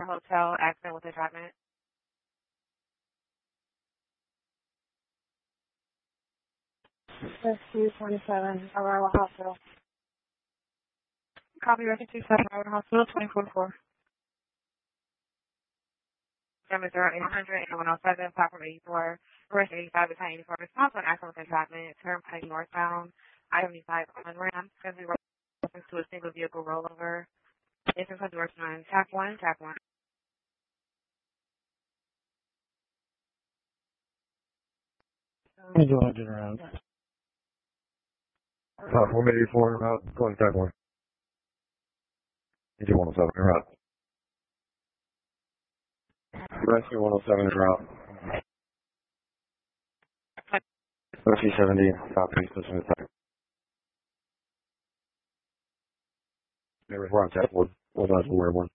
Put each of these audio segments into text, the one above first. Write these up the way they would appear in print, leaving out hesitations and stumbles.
Aurora Hotel, accident with entrapment. Rescue 27, Aurora Hospital. Copy, Rescue 27, Aurora Hospital, 24-4. Damage around 800, 8107, platform 84, Rush 85, Battalion 84, response on accident with entrapment, Turnpike northbound, I-75 on ramp, schedule reference to a single vehicle rollover, entrance on door 9, tap 1, tap 1. He's 100 around. Platform 84, about going tap 1. Engine 107 en route. Rescue 107 en route. Rescue 70, copy, switching to tap. We're on tap 1. We'll not aware 1.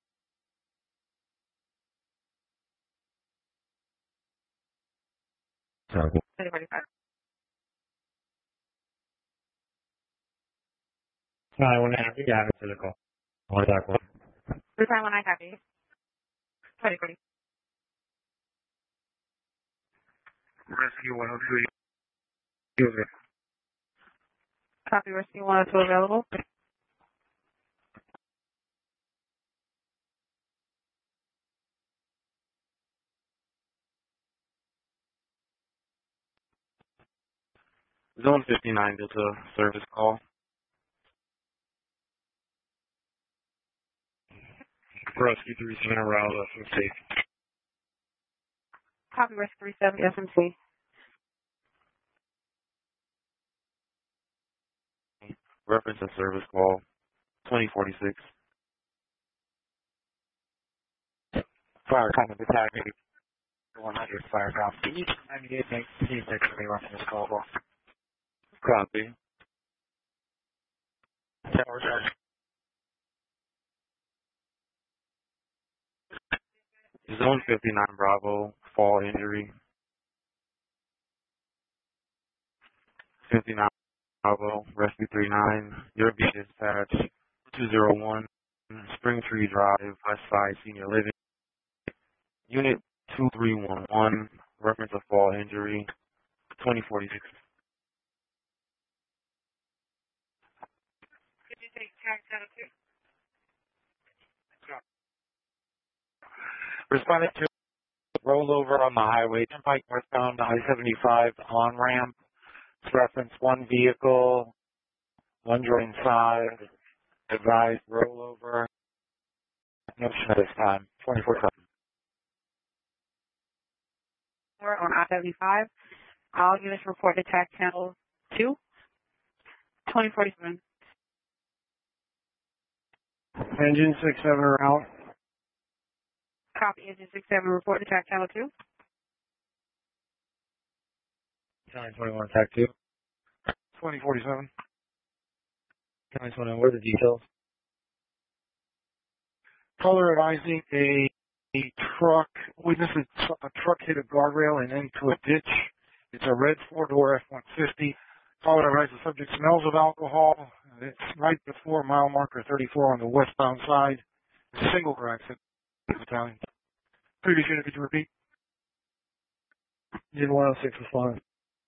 Tap 1. 2045. I want to have you got it to the call. On tap 1. Return 1, I copy. 2040. Rescue 102. User. Copy, Rescue 102 available. Zone 59 Delta service call. Rescue 37 around SMC. Copy, Rescue 37, SMC. Reference and service call 2046. Fire kind of attack 100 fire cop. Can you text me roughing this call? Copy. Tower charge. Zone 59 Bravo, fall injury. 59 Bravo, rescue 39, your beat dispatch 201, Springtree Drive, West Side Senior Living. Unit 2311, reference of fall injury 2046. Could you take track 202? Responded to rollover on the highway, Turnpike northbound, I-75 on ramp. Reference one vehicle, one door inside. Advised rollover. No shit this time. 24/7. On I-75. All units report to TAC channel 2. 2047. Engine 67 route. Copy, engine 67, report to TAC channel 2. 921 attack 2. 2047. 921, what are the details? Caller advising a truck, witnesses a truck hit a guardrail and into a ditch. It's a red four-door F-150. Caller advised the subject smells of alcohol. It's right before mile marker 34 on the westbound side. It's a single car accident. Battalion. Previous unit, could you repeat? Unit 106 respond.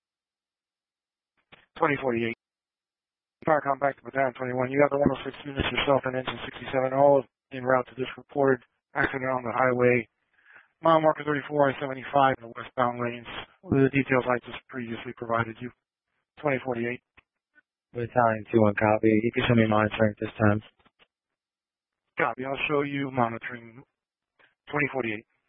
2048. Firecom back to Battalion 21. You got the 106 units yourself and engine 67, all en route to this reported accident on the highway. Mile marker 34, I-75 in the westbound lanes. With the details I just previously provided you. 2048. Battalion 2-1 copy. You can show me monitoring at this time. Copy. I'll show you monitoring. 2048.